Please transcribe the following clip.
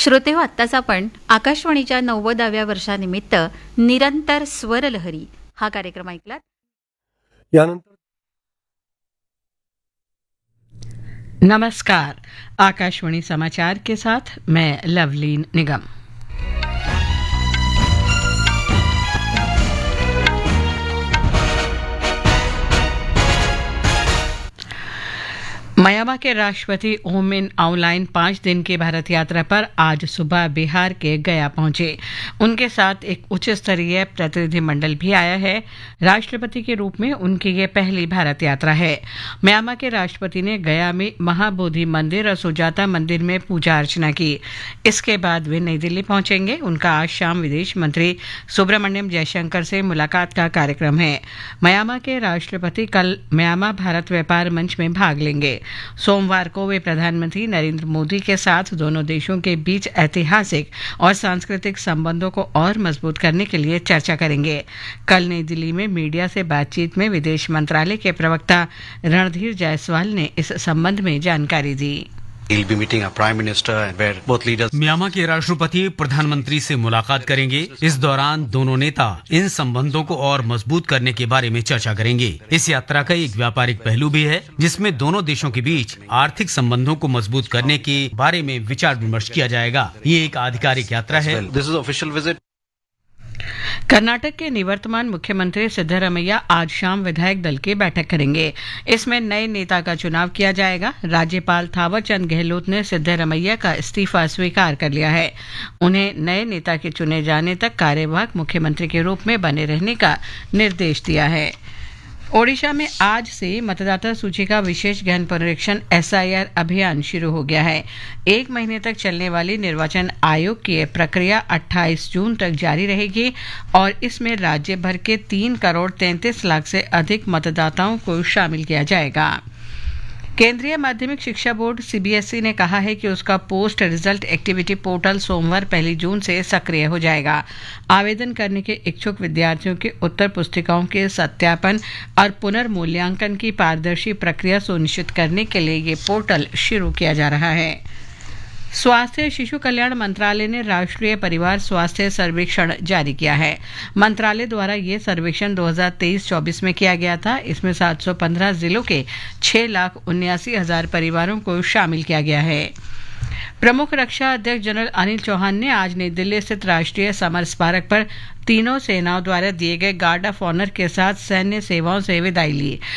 श्रोतेहो, आत्ताच आपण आकाशवाणीच्या 90व्या वर्षानिमित्त निरंतर स्वरलहरी हा कार्यक्रम ऐकलात. यानंतर नमस्कार. आकाशवाणी समाचार के साथ मैं लवलीन निगम. म्यांमार के राष्ट्रपति ऊ मिन ऑउलाइन 5 दिन की भारत यात्रा पर आज सुबह बिहार के गया पहुंचे. उनके साथ एक उच्च स्तरीय प्रतिनिधिमंडल भी आया है. राष्ट्रपति के रूप में उनकी ये पहली भारत यात्रा है. म्यांमार के राष्ट्रपति ने गया में महाबोधि मंदिर और सुजाता मंदिर में पूजा अर्चना की. इसके बाद वे नई दिल्ली पहुंचेंगे. उनका आज शाम विदेश मंत्री सुब्रमण्यम जयशंकर से मुलाकात का कार्यक्रम है. म्यांमार के राष्ट्रपति कल म्यांमार भारत व्यापार मंच में भाग लेंगे. सोमवार को वे प्रधानमंत्री नरेंद्र मोदी के साथ दोनों देशों के बीच ऐतिहासिक और सांस्कृतिक संबंधों को और मजबूत करने के लिए चर्चा करेंगे. कल नई दिल्ली में मीडिया से बातचीत में विदेश मंत्रालय के प्रवक्ता रणधीर जायसवाल ने इस संबंध में जानकारी दी. He'll be meeting our Prime Minister and where both leaders. Myanmar के राष्ट्रपति प्रधानमंत्री से मुलाकात करेंगे. इस दौरान दोनों नेता इन संबंधों को और मजबूत करने के बारे में चर्चा करेंगे. इस यात्रा का एक व्यापारिक पहलू भी है, जिसमें दोनों देशों के बीच आर्थिक संबंधों को मजबूत करने के बारे में विचार विमर्श किया जाएगा. ये एक आधिकारिक यात्रा है. This is official visit. Karnataka के निवर्तमान मुख्यमंत्री सिद्धरमैया आज शाम विधायक दल की बैठक करेंगे. इसमें नए नेता का चुनाव किया जाएगा. राज्यपाल थावरचंद गहलोत ने सिद्धरमैया का इस्तीफा स्वीकार कर लिया है. उन्हें नए नेता के चुने जाने तक कार्यवाहक मुख्यमंत्री के रूप में बने रहने का निर्देश दिया है. ओडिशा में आज से मतदाता सूची का विशेष गहन पुनरीक्षण SIR अभियान शुरू हो गया है. 1 महीने तक चलने वाली निर्वाचन आयोग की यह प्रक्रिया 28 जून तक जारी रहेगी और इसमें राज्य भर के 3 करोड़ 33 लाख से अधिक मतदाताओं को शामिल किया जाएगा. केंद्रीय माध्यमिक शिक्षा बोर्ड CBSE ने कहा है कि उसका पोस्ट रिजल्ट एक्टिविटी पोर्टल सोमवार 1 जून से सक्रिय हो जाएगा. आवेदन करने के इच्छुक विद्यार्थियों के उत्तर पुस्तिकाओं के सत्यापन और पुनर्मूल्यांकन की पारदर्शी प्रक्रिया सुनिश्चित करने के लिए ये पोर्टल शुरू किया जा रहा है. स्वास्थ्य शिशु कल्याण मंत्रालय ने राष्ट्रीय परिवार स्वास्थ्य सर्वेक्षण जारी किया है. मंत्रालय द्वारा ये सर्वेक्षण 2023-24 में किया गया था. इसमें 715 जिलों के 6,79,000 परिवारों को शामिल किया गया है. प्रमुख रक्षा अध्यक्ष जनरल अनिल चौहान ने आज नई दिल्ली स्थित राष्ट्रीय समर स्मारक पर तीनों सेनाओं द्वारा दिए गए गार्ड ऑफ ऑनर के साथ सैन्य सेवाओं से विदाई ली.